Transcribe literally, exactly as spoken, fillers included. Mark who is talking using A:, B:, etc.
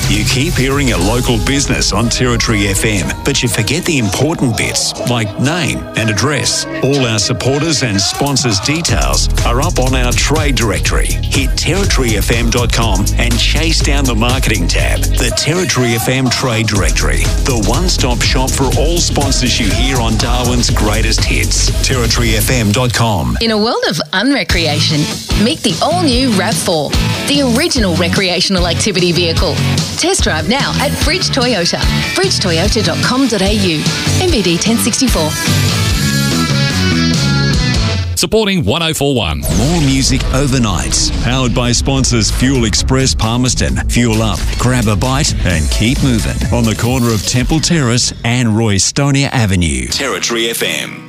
A: You keep hearing a local business on Territory F M, but you forget the important bits, like name and address. All our supporters and sponsors' details are up on our trade directory. Hit territory f m dot com and chase down the marketing tab. The Territory F M Trade Directory, the one-stop shop for all sponsors you hear on Darwin's greatest hits. territory f m dot com.
B: In a world of unrecreation, meet the all-new RAV four, the original recreational activity vehicle. Test drive now at Bridge Toyota, bridge toyota dot com dot a u, M B D ten sixty-four.
C: Supporting one oh four one.
A: More music overnights. Powered by sponsors Fuel Express Palmerston. Fuel up, grab a bite and keep moving. On the corner of Temple Terrace and Roy Stonier Avenue. Territory F M.